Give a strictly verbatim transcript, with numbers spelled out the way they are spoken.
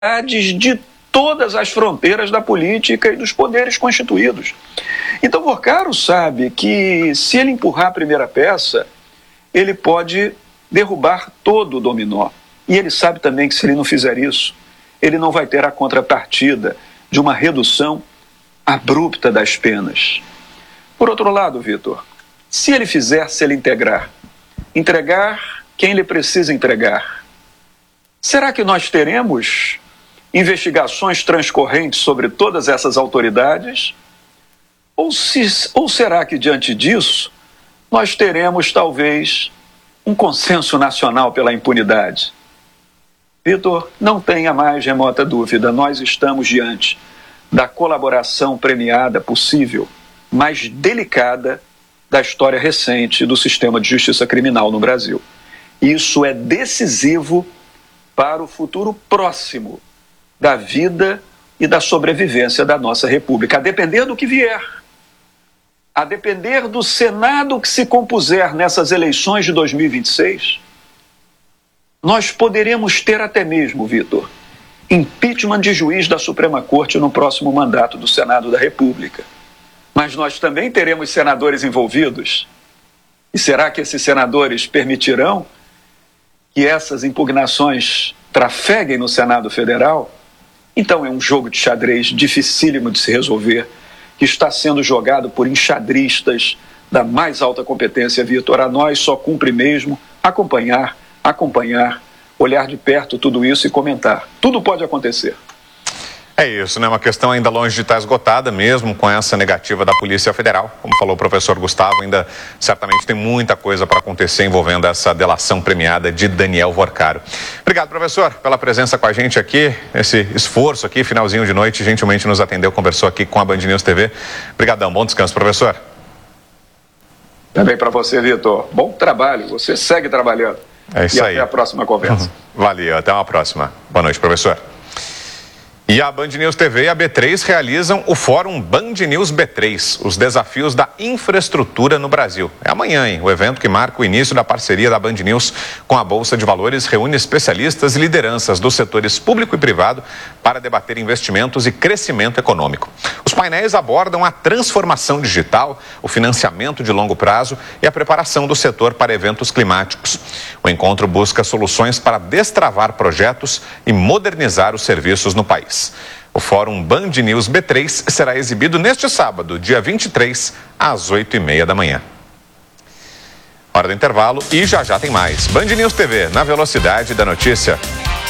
de todas as fronteiras da política e dos poderes constituídos. Então, Vorcaro sabe que, se ele empurrar a primeira peça, ele pode derrubar todo o dominó. E ele sabe também que, se ele não fizer isso, ele não vai ter a contrapartida de uma redução abrupta das penas. Por outro lado, Vitor, se ele fizer, se ele integrar, entregar quem ele precisa entregar, será que nós teremos investigações transcorrentes sobre todas essas autoridades? Ou, se, ou será que, diante disso, nós teremos, talvez, um consenso nacional pela impunidade? Vitor, não tenha mais remota dúvida, nós estamos diante da colaboração premiada possível, mais delicada da história recente do sistema de justiça criminal no Brasil. Isso é decisivo para o futuro próximo da vida e da sobrevivência da nossa República, a depender do que vier, a depender do Senado que se compuser nessas eleições de dois mil e vinte e seis, nós poderemos ter até mesmo, Vitor, impeachment de juiz da Suprema Corte no próximo mandato do Senado da República. Mas nós também teremos senadores envolvidos. E será que esses senadores permitirão que essas impugnações trafeguem no Senado Federal? Então é um jogo de xadrez dificílimo de se resolver, que está sendo jogado por enxadristas da mais alta competência, Vitor. A nós só cumpre mesmo acompanhar, acompanhar, olhar de perto tudo isso e comentar. Tudo pode acontecer. É isso, né? Uma questão ainda longe de estar esgotada, mesmo com essa negativa da Polícia Federal. Como falou o professor Gustavo, ainda certamente tem muita coisa para acontecer envolvendo essa delação premiada de Daniel Vorcaro. Obrigado, professor, pela presença com a gente aqui, esse esforço aqui, finalzinho de noite, gentilmente nos atendeu, conversou aqui com a Band News T V. Obrigadão, bom descanso, professor. Também para você, Vitor. Bom trabalho, você segue trabalhando. É isso e aí. Até a próxima conversa. Valeu, até uma próxima. Boa noite, professor. E a Band News T V e a B três realizam o Fórum Band News B três, os desafios da infraestrutura no Brasil. É amanhã, hein? O evento, que marca o início da parceria da Band News com a Bolsa de Valores, reúne especialistas e lideranças dos setores público e privado para debater investimentos e crescimento econômico. Os painéis abordam a transformação digital, o financiamento de longo prazo e a preparação do setor para eventos climáticos. O encontro busca soluções para destravar projetos e modernizar os serviços no país. O Fórum Band News B três será exibido neste sábado, dia vinte e três, às oito e meia da manhã. Hora do intervalo e já já tem mais. Band News T V, na velocidade da notícia.